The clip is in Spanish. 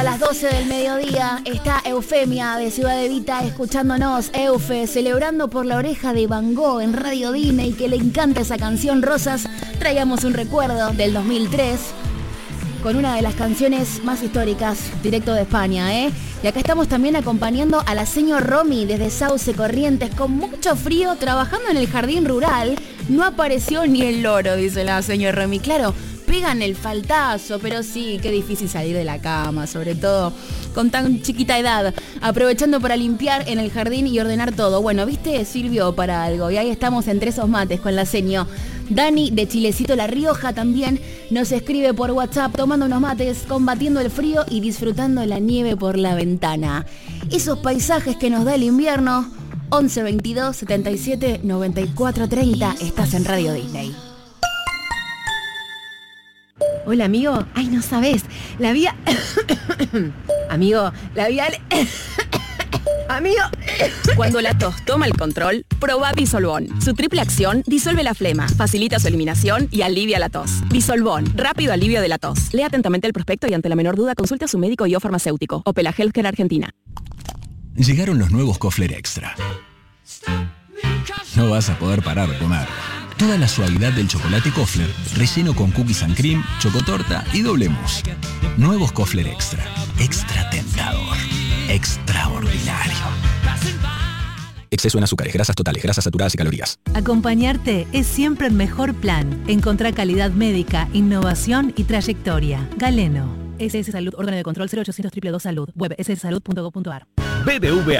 A las 12 del mediodía está Eufemia de Ciudad Evita escuchándonos. Eufe, celebrando por la oreja de Van Gogh en Radio Disney, que le encanta esa canción. Rosas, traigamos un recuerdo del 2003 con una de las canciones más históricas, directo de España, ¿eh? Y acá estamos también acompañando a la señor Romy desde Sauce Corrientes, con mucho frío, trabajando en el jardín rural. No apareció ni el loro, dice la señor Romy. Claro, pegan el faltazo, pero sí, qué difícil salir de la cama, sobre todo con tan chiquita edad, aprovechando para limpiar en el jardín y ordenar todo. Bueno, viste, sirvió para algo y ahí estamos entre esos mates con la seño. Dani de Chilecito La Rioja también nos escribe por WhatsApp, tomando unos mates, combatiendo el frío y disfrutando la nieve por la ventana. Esos paisajes que nos da el invierno. 11 22 77 94 30, estás en Radio Disney. Hola, amigo. Ay, no sabés. La vía... Amigo, la vía... Amigo... Cuando la tos toma el control, probá Disolvón. Su triple acción disuelve la flema, facilita su eliminación y alivia la tos. Disolvón, rápido alivio de la tos. Lea atentamente el prospecto y ante la menor duda consulte a su médico y o farmacéutico. Opela Healthcare Argentina. Llegaron los nuevos Kofler Extra. No vas a poder parar de comer. Toda la suavidad del chocolate Kofler, relleno con cookies and cream, chocotorta y doble mousse. Nuevos Kofler Extra. Extra tentador. Extraordinario. Exceso en azúcares, grasas totales, grasas saturadas y calorías. Acompañarte es siempre el mejor plan. Encontrá calidad médica, innovación y trayectoria. Galeno. SS Salud, órgano de control 0800 222 Salud. Web sssalud.gov.ar. BBVA